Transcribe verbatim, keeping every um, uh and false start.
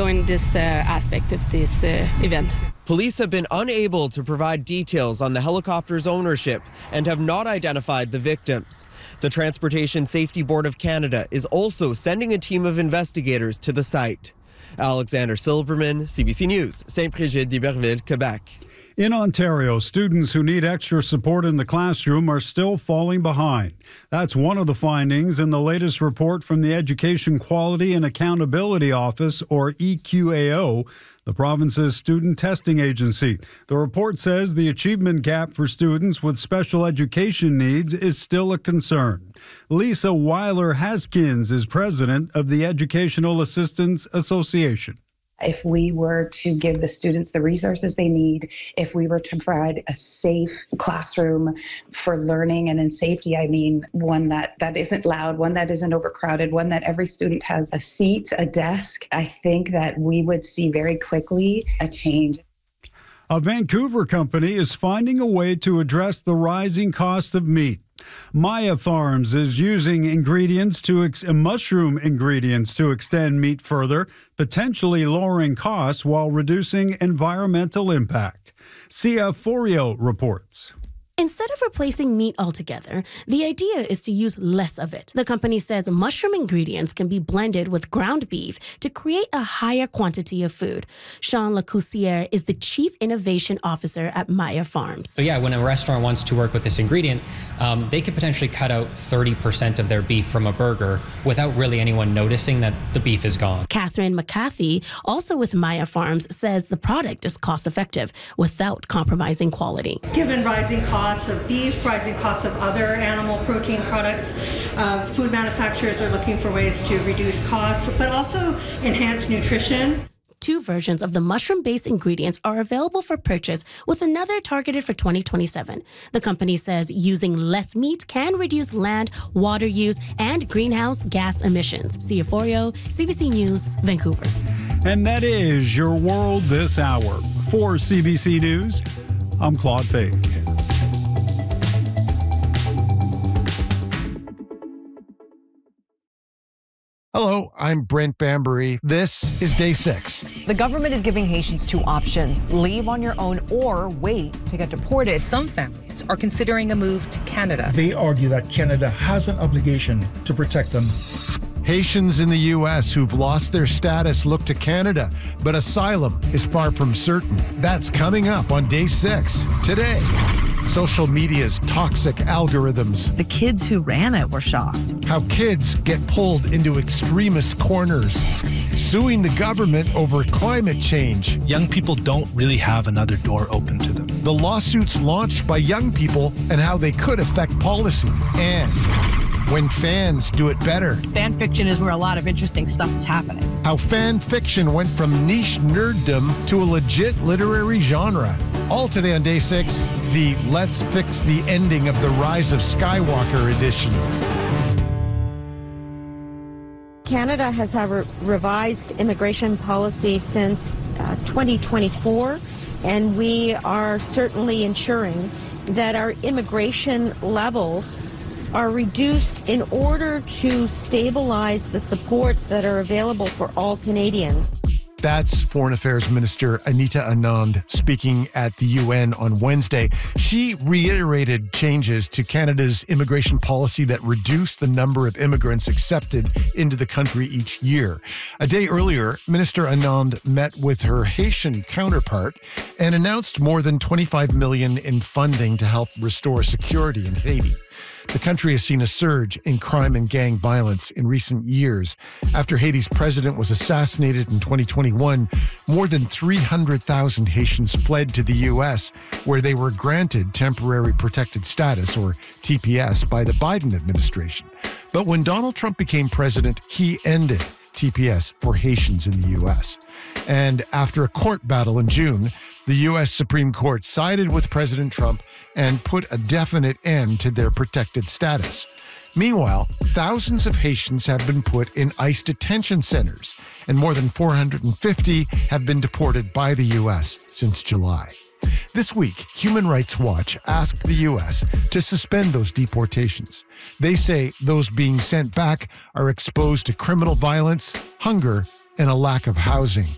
join this uh, aspect of this uh, event. Police have been unable to provide details on the helicopter's ownership and have not identified the victims. The Transportation Safety Board of Canada is also sending a team of investigators to the site. Alexander Silverman, C B C News, Saint-Brigid-d'Iberville, Quebec. In Ontario, students who need extra support in the classroom are still falling behind. That's one of the findings in the latest report from the Education Quality and Accountability Office, or E Q A O, the province's student testing agency. The report says the achievement gap for students with special education needs is still a concern. Lisa Weiler-Haskins is president of the Educational Assistance Association. If we were to give the students the resources they need, if we were to provide a safe classroom for learning and in safety, I mean, one that, that isn't loud, one that isn't overcrowded, one that every student has a seat, a desk, I think that we would see very quickly a change. A Vancouver company is finding a way to address the rising cost of meat. Maya Farms is using ingredients to ex- mushroom ingredients to extend meat further, potentially lowering costs while reducing environmental impact. Sia Forio reports. Instead of replacing meat altogether, the idea is to use less of it. The company says mushroom ingredients can be blended with ground beef to create a higher quantity of food. Sean Lacoussiere is the Chief Innovation Officer at Maya Farms. So yeah, when a restaurant wants to work with this ingredient, um, they could potentially cut out thirty percent of their beef from a burger without really anyone noticing that the beef is gone. Catherine McCarthy, also with Maya Farms, says the product is cost-effective without compromising quality. Given rising costs of beef, rising costs of other animal protein products, uh, food manufacturers are looking for ways to reduce costs, but also enhance nutrition. Two versions of the mushroom-based ingredients are available for purchase, with another targeted for twenty twenty-seven. The company says using less meat can reduce land, water use, and greenhouse gas emissions. Sia Forio, C B C News, Vancouver. And that is your world this hour. For C B C News, I'm Claude Fake. Hello, I'm Brent Bambury. This is Day six. The government is giving Haitians two options: leave on your own or wait to get deported. Some families are considering a move to Canada. They argue that Canada has an obligation to protect them. Haitians in the U S who've lost their status look to Canada, but asylum is far from certain. That's coming up on Day six. Today, social media's toxic algorithms. The kids who ran it were shocked. How kids get pulled into extremist corners. Suing the government over climate change. Young people don't really have another door open to them. The lawsuits launched by young people and how they could affect policy. And when fans do it better. Fan fiction is where a lot of interesting stuff is happening. How fan fiction went from niche nerddom to a legit literary genre. All today on Day six, the Let's Fix the Ending of the Rise of Skywalker edition. Canada has had a revised immigration policy since uh, twenty twenty-four, and we are certainly ensuring that our immigration levels are reduced in order to stabilize the supports that are available for all Canadians. That's Foreign Affairs Minister Anita Anand speaking at the U N on Wednesday. She reiterated changes to Canada's immigration policy that reduced the number of immigrants accepted into the country each year. A day earlier, Minister Anand met with her Haitian counterpart and announced more than twenty-five million dollars in funding to help restore security in Haiti. The country has seen a surge in crime and gang violence in recent years. After Haiti's president was assassinated in twenty twenty-one, more than three hundred thousand Haitians fled to the U S, where they were granted temporary protected status, or T P S, by the Biden administration. But when Donald Trump became president, he ended T P S for Haitians in the U S. And after a court battle in June, the U S Supreme Court sided with President Trump and put a definite end to their protected status. Meanwhile, thousands of Haitians have been put in ICE detention centers, and more than four hundred fifty have been deported by the U S since July. This week, Human Rights Watch asked the U S to suspend those deportations. They say those being sent back are exposed to criminal violence, hunger, and a lack of housing.